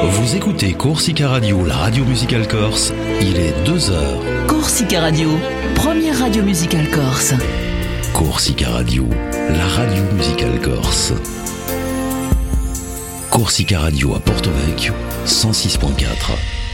Vous écoutez Corsica Radio, la radio musicale corse. Il est 2h. Corsica Radio, première radio musicale corse. Corsica Radio, la radio musicale corse. Corsica Radio à Porto Vecchio, 106.4.